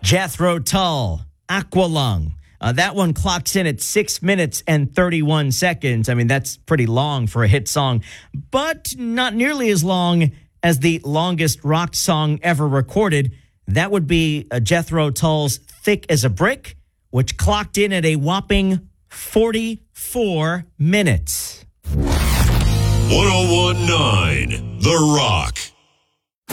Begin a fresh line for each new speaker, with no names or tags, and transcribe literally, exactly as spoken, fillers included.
Jethro Tull, Aqualung. Uh, that one clocks in at six minutes and thirty-one seconds. I mean, that's pretty long for a hit song, but not nearly as long as the longest rock song ever recorded. That would be uh, Jethro Tull's Thick as a Brick, which clocked in at a whopping forty-four minutes.
one oh one point nine The Rock.